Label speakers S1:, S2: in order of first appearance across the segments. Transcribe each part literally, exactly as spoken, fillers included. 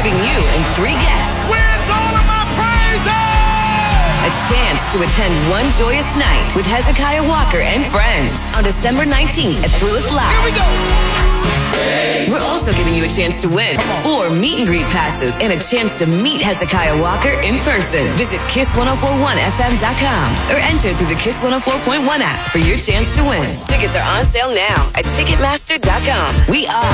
S1: giving you and three guests
S2: Where's all of my praises?
S1: a chance to attend one joyous night with Hezekiah Walker and friends on December nineteenth at Thrilleth Live.
S2: Here we go.
S1: We're also giving you a chance to win four meet and greet passes and a chance to meet Hezekiah Walker in person. Visit kiss ten forty-one f m dot com or enter through the Kiss one oh four point one app for your chance to win. Tickets are on sale now at ticketmaster dot com. We are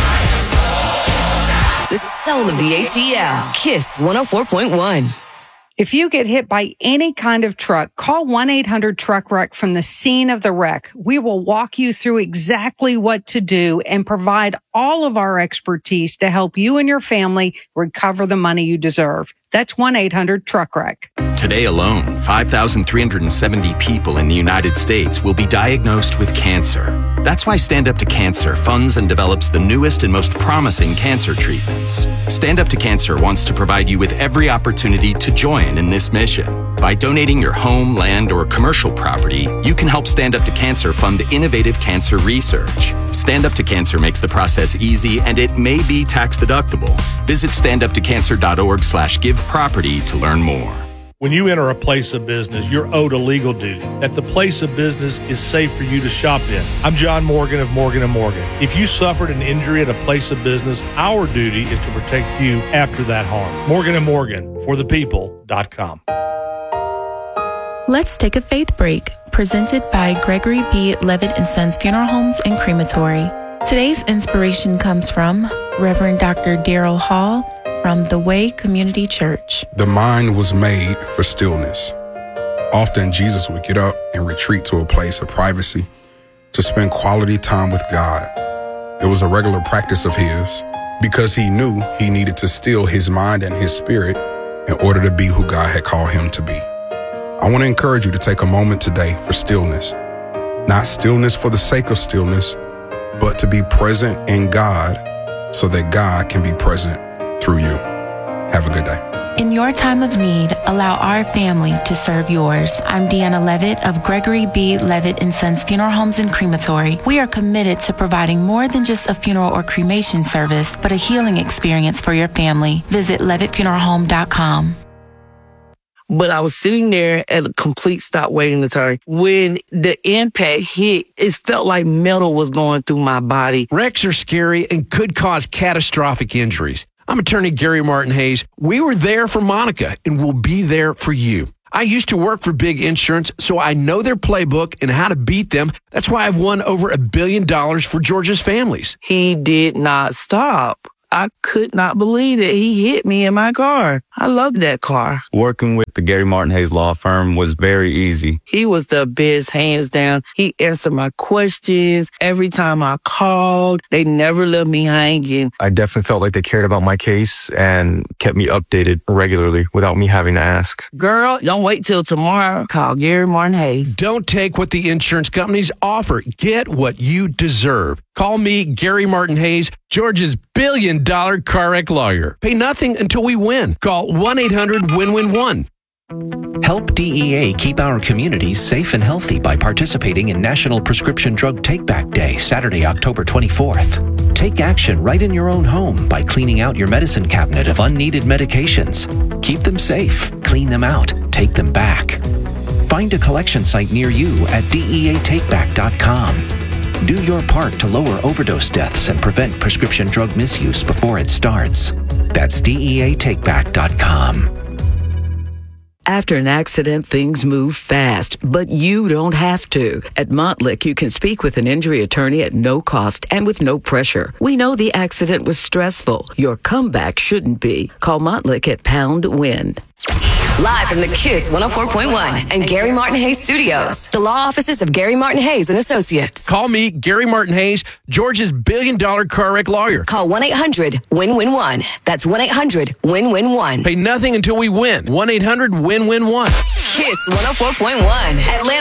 S1: the soul of the A T L. Kiss one oh four point one.
S3: If you get hit by any kind of truck, call one eight hundred truck wreck from the scene of the wreck. We will walk you through exactly what to do and provide all of our expertise to help you and your family recover the money you deserve. That's one eight hundred truck wreck.
S4: Today alone, five thousand three hundred seventy people in the United States will be diagnosed with cancer. That's why Stand Up to Cancer funds and develops the newest and most promising cancer treatments. Stand Up to Cancer wants to provide you with every opportunity to join in this mission. By donating your home, land, or commercial property, you can help Stand Up to Cancer fund innovative cancer research. Stand Up to Cancer makes the process easy, and it may be tax deductible. Visit stand up to cancer dot org slash give property to learn more.
S5: When you enter a place of business, you're owed a legal duty that the place of business is safe for you to shop in. I'm John Morgan of Morgan and Morgan. If you suffered an injury at a place of business, our duty is to protect you after that harm. Morgan and Morgan, for the people dot com.
S6: Let's take a faith break, presented by Gregory B. Levitt and Sons Funeral Homes and Crematory. Today's inspiration comes from Reverend Doctor Daryl Hall from The Way Community Church.
S7: The mind was made for stillness. Often Jesus would get up and retreat to a place of privacy to spend quality time with God. It was a regular practice of his because he knew he needed to still his mind and his spirit in order to be who God had called him to be. I want to encourage you to take a moment today for stillness. Not stillness for the sake of stillness, but to be present in God so that God can be present through you. Have a good day.
S6: In your time of need, allow our family to serve yours. I'm Deanna Levitt of Gregory B. Levitt and Sons Funeral Homes and Crematory. We are committed to providing more than just a funeral or cremation service, but a healing experience for your family. Visit levitt funeral home dot com.
S8: But I was sitting there at a complete stop waiting to turn. When the impact hit, it felt like metal was going through my body.
S9: Wrecks are scary and could cause catastrophic injuries. I'm attorney Gary Martin Hayes. We were there for Monica and will be there for you. I used to work for Big Insurance, so I know their playbook and how to beat them. That's why I've won over a billion dollars for Georgia's families.
S8: He did not stop. I could not believe that he hit me in my car. I loved that car.
S10: Working with the Gary Martin Hayes Law Firm was very easy.
S8: He was the best, hands down. He answered my questions every time I called. They never left me hanging.
S10: I definitely felt like they cared about my case and kept me updated regularly without me having to ask.
S8: Girl, don't wait till tomorrow. Call Gary Martin Hayes.
S9: Don't take what the insurance companies offer. Get what you deserve. Call me, Gary Martin Hayes, Georgia's billion dollar car wreck lawyer. Pay nothing until we win. Call one eight hundred win win one.
S11: Help D E A keep our communities safe and healthy by participating in National Prescription Drug Take-Back Day, Saturday, October twenty-fourth. Take action right in your own home by cleaning out your medicine cabinet of unneeded medications. Keep them safe, clean them out, take them back. Find a collection site near you at D E A take back dot com. Do your part to lower overdose deaths and prevent prescription drug misuse before it starts. That's D E A take back dot com.
S12: After an accident, things move fast, but you don't have to. At Montlick, you can speak with an injury attorney at no cost and with no pressure. We know the accident was stressful. Your comeback shouldn't be. Call Montlick at Pound Win.
S1: Live from the Kiss one oh four point one and Gary Martin Hayes Studios, the law offices of Gary Martin Hayes and Associates.
S9: Call me, Gary Martin Hayes, Georgia's billion dollar car wreck lawyer.
S1: Call one eight hundred win win one. That's one eight hundred win win one.
S9: Pay nothing until we win. one eight hundred win win one.
S1: Kiss one oh four point one, Atlanta.